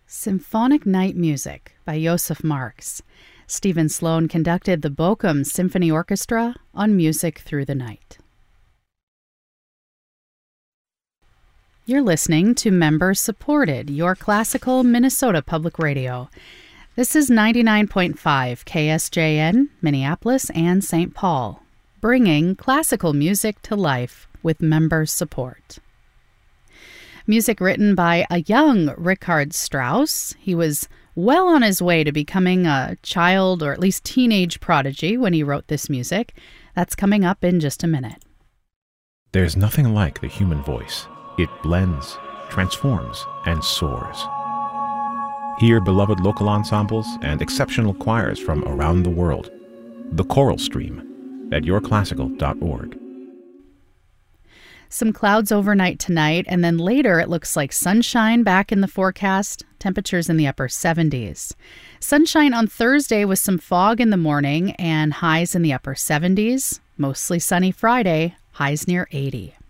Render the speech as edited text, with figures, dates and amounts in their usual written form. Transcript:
Symphonic Night Music by Josef Marx. Stephen Sloan conducted the Bochum Symphony Orchestra on Music Through the Night. You're listening to member-supported Your Classical Minnesota Public Radio. This is 99.5 KSJN, Minneapolis and St. Paul, bringing classical music to life with member support. Music written by a young Richard Strauss. He was well on his way to becoming a child or at least teenage prodigy when he wrote this music. That's coming up in just a minute. There's nothing like the human voice. It blends, transforms, and soars. Hear beloved local ensembles and exceptional choirs from around the world. The Choral Stream at yourclassical.org. Some clouds overnight tonight, and then later it looks like sunshine back in the forecast, temperatures in the upper 70s. Sunshine on Thursday with some fog in the morning and highs in the upper 70s. Mostly sunny Friday, highs near 80.